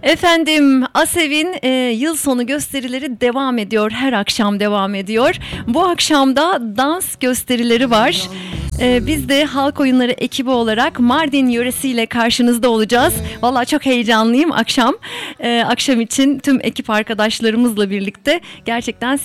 Efendim, ASEV'in yıl sonu gösterileri devam ediyor. Her akşam devam ediyor. Bu akşam da dans gösterileri var. Biz de Halk Oyunları ekibi olarak Mardin yöresiyle karşınızda olacağız. Vallahi çok heyecanlıyım akşam. Akşam için tüm ekip arkadaşlarımızla birlikte gerçekten